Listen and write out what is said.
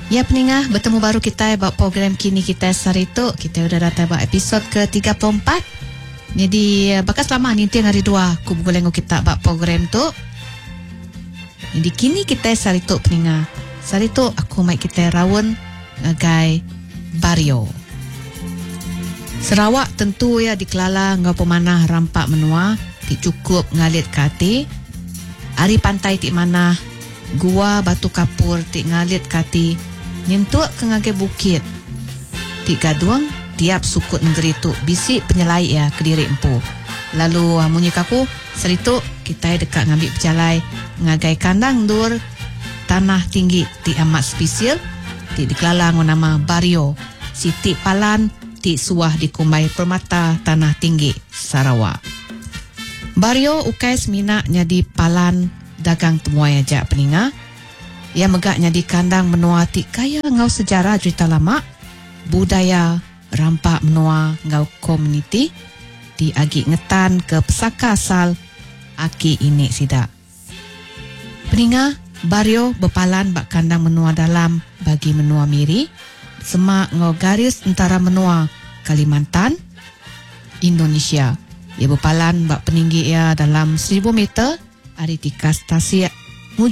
Ya peningah, bertemu baru kita buat program Kini Kita Sarito. Kita udah datang buat episod ke-34. Jadi bakas lama ni hari 2 aku boleh kita buat program tu. Jadi Kini Kita Sarito peningah. Sarito aku mai kita rawon ngagai Bario. Sarawak tentu ya dikelala ngau pemanah rampak menua, ti cukup ngalit kati. Ari pantai ti mana gua Batu Kapur ti ngalit kati. Nyentuak ke ngagai bukit. Ti gaduang tiap sukut negeri tu bisi penyelai ya ke diri empu. Lalu munyi kaku Sarito kita dekat ngambil pejalai ngagai kandang dur tanah tinggi ti amat spesial ti dikelala nama Bario. Siti Palan ti suah di Kumbai Permata Tanah Tinggi Sarawak. Bario ukais minaknya di Palan dagang temuai aja peninga. Ia megaknya di kandang menua ti kaya ngau sejarah cerita lama, budaya rampak menua ngau komuniti di agi ngetan ke pesaka asal aki ini sida. Peninga Bario bepalan bak kandang menua dalam bagi menua miri, semak ngau garis antara menua Kalimantan, Indonesia. Ia bepalan bak peninggi ia dalam 1000 meter, ari tika stasi